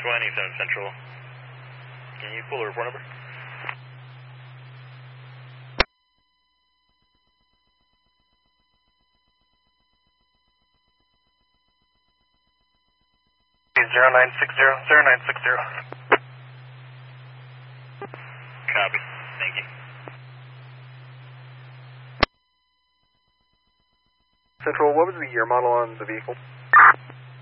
27 Central. Can you pull the report number? Zero 0960. Copy. Thank you. Central, what was the year model on the vehicle?